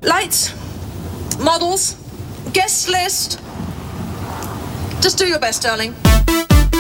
Lights, models, guest list. Just do your best, darling.